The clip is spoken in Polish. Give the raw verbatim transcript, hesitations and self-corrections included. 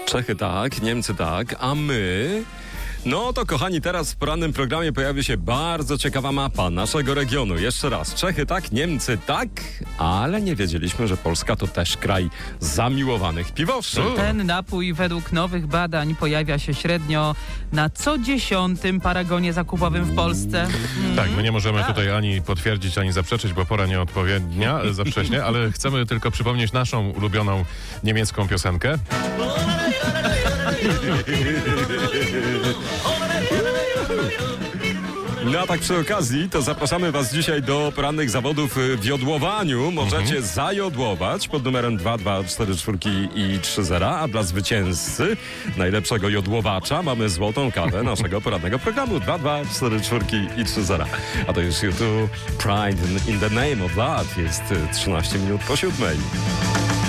Czechy tak, Niemcy tak, a my... No to kochani, teraz w porannym programie pojawi się bardzo ciekawa mapa naszego regionu. Jeszcze raz, Czechy tak, Niemcy tak, ale nie wiedzieliśmy, że Polska to też kraj zamiłowanych piwoszy. Ten napój według nowych badań pojawia się średnio na co dziesiątym paragonie zakupowym w Polsce. Mm. Tak, my nie możemy tutaj ani potwierdzić, ani zaprzeczyć, bo pora nieodpowiednia, za wcześnie, ale chcemy tylko przypomnieć naszą ulubioną niemiecką piosenkę. No a tak przy okazji, to zapraszamy was dzisiaj do porannych zawodów w jodłowaniu. Możecie mhm. zajodłować pod numerem dwa dwa cztery cztery i trzy zero, a dla zwycięzcy najlepszego jodłowacza mamy złotą kawę naszego porannego programu dwa dwa cztery cztery i trzy zero. A to już YouTube Pride in the Name of Love jest trzynaście minut po siódmej.